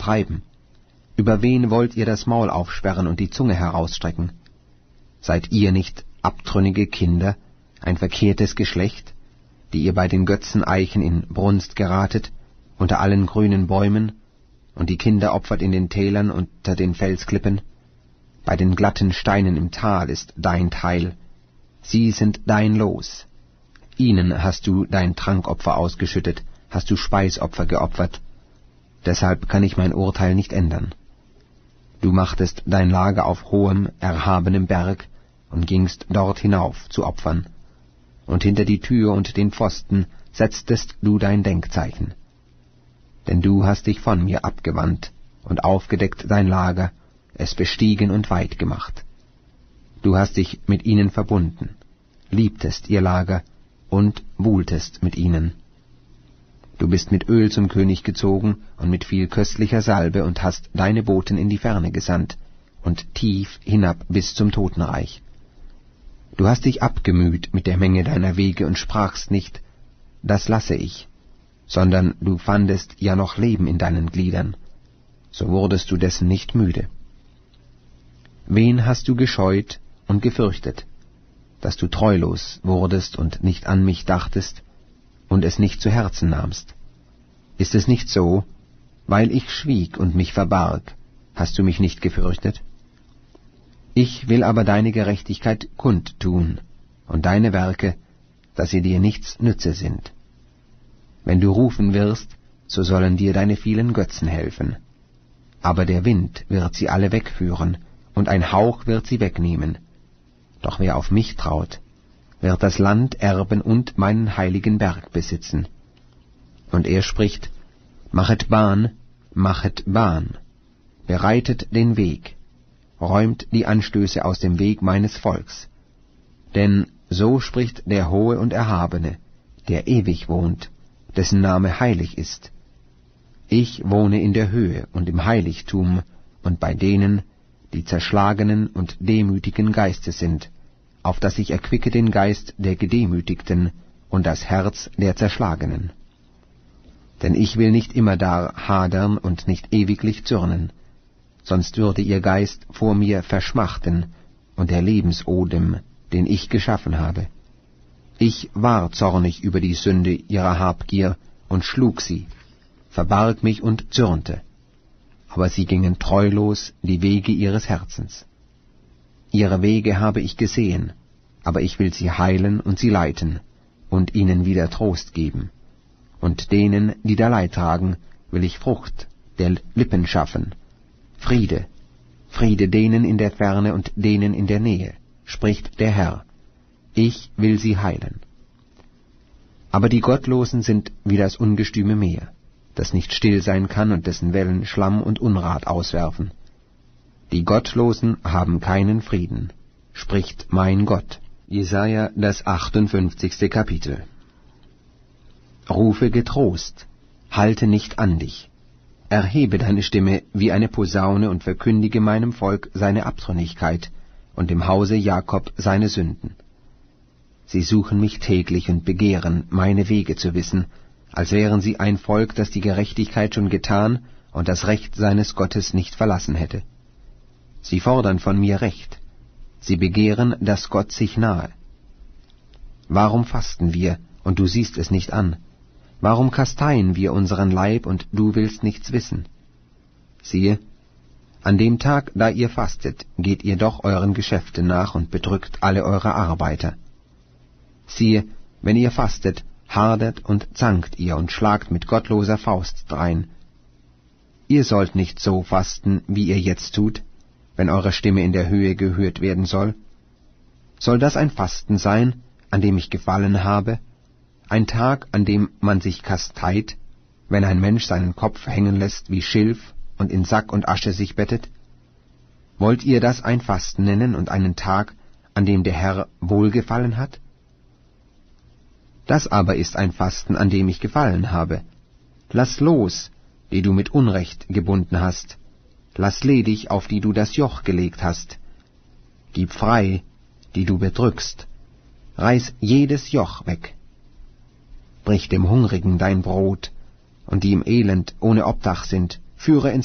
treiben? Über wen wollt ihr das Maul aufsperren und die Zunge herausstrecken? Seid ihr nicht abtrünnige Kinder, ein verkehrtes Geschlecht, die ihr bei den Götzeneichen in Brunst geratet, unter allen grünen Bäumen, und die Kinder opfert in den Tälern unter den Felsklippen? Bei den glatten Steinen im Tal ist dein Teil, sie sind dein Los. Ihnen hast du dein Trankopfer ausgeschüttet, hast du Speisopfer geopfert. Deshalb kann ich mein Urteil nicht ändern. Du machtest dein Lager auf hohem, erhabenem Berg und gingst dort hinauf zu opfern. Und hinter die Tür und den Pfosten setztest du dein Denkzeichen. Denn du hast dich von mir abgewandt und aufgedeckt dein Lager, es bestiegen und weit gemacht. Du hast dich mit ihnen verbunden, liebtest ihr Lager und buhltest mit ihnen. Du bist mit Öl zum König gezogen und mit viel köstlicher Salbe und hast deine Boten in die Ferne gesandt und tief hinab bis zum Totenreich. Du hast dich abgemüht mit der Menge deiner Wege und sprachst nicht, das lasse ich, sondern du fandest ja noch Leben in deinen Gliedern, so wurdest du dessen nicht müde. Wen hast du gescheut und gefürchtet, dass du treulos wurdest und nicht an mich dachtest und es nicht zu Herzen nahmst? Ist es nicht so, weil ich schwieg und mich verbarg, hast du mich nicht gefürchtet? Ich will aber deine Gerechtigkeit kundtun und deine Werke, dass sie dir nichts nütze sind. Wenn du rufen wirst, so sollen dir deine vielen Götzen helfen. Aber der Wind wird sie alle wegführen, und ein Hauch wird sie wegnehmen. Doch wer auf mich traut, wird das Land erben und meinen heiligen Berg besitzen. Und er spricht, machet Bahn, bereitet den Weg, räumt die Anstöße aus dem Weg meines Volks. Denn so spricht der Hohe und Erhabene, der ewig wohnt, dessen Name heilig ist. Ich wohne in der Höhe und im Heiligtum und bei denen, die zerschlagenen und demütigen Geistes sind, auf dass ich erquicke den Geist der Gedemütigten und das Herz der Zerschlagenen. Denn ich will nicht immerdar hadern und nicht ewiglich zürnen, sonst würde ihr Geist vor mir verschmachten und der Lebensodem, den ich geschaffen habe. Ich war zornig über die Sünde ihrer Habgier und schlug sie, verbarg mich und zürnte, aber sie gingen treulos die Wege ihres Herzens. Ihre Wege habe ich gesehen, aber ich will sie heilen und sie leiten und ihnen wieder Trost geben. Und denen, die da Leid tragen, will ich Frucht der Lippen schaffen. Friede, Friede denen in der Ferne und denen in der Nähe, spricht der Herr. Ich will sie heilen. Aber die Gottlosen sind wie das ungestüme Meer, das nicht still sein kann und dessen Wellen Schlamm und Unrat auswerfen. Die Gottlosen haben keinen Frieden, spricht mein Gott. Jesaja, das 58. Kapitel. Rufe getrost, halte nicht an dich. Erhebe deine Stimme wie eine Posaune und verkündige meinem Volk seine Abtrünnigkeit und dem Hause Jakob seine Sünden. Sie suchen mich täglich und begehren, meine Wege zu wissen, als wären sie ein Volk, das die Gerechtigkeit schon getan und das Recht seines Gottes nicht verlassen hätte. Sie fordern von mir Recht. Sie begehren, dass Gott sich nahe. Warum fasten wir, und du siehst es nicht an? Warum kasteien wir unseren Leib, und du willst nichts wissen? Siehe, an dem Tag, da ihr fastet, geht ihr doch euren Geschäften nach und bedrückt alle eure Arbeiter. Siehe, wenn ihr fastet, hadert und zankt ihr und schlagt mit gottloser Faust drein. Ihr sollt nicht so fasten, wie ihr jetzt tut, wenn eure Stimme in der Höhe gehört werden soll? Soll das ein Fasten sein, an dem ich gefallen habe, ein Tag, an dem man sich kasteit, wenn ein Mensch seinen Kopf hängen lässt wie Schilf und in Sack und Asche sich bettet? Wollt ihr das ein Fasten nennen und einen Tag, an dem der Herr wohlgefallen hat? Das aber ist ein Fasten, an dem ich gefallen habe. Lass los, die du mit Unrecht gebunden hast. Lass ledig, auf die du das Joch gelegt hast. Gib frei, die du bedrückst. Reiß jedes Joch weg. Brich dem Hungrigen dein Brot, und die im Elend ohne Obdach sind, führe ins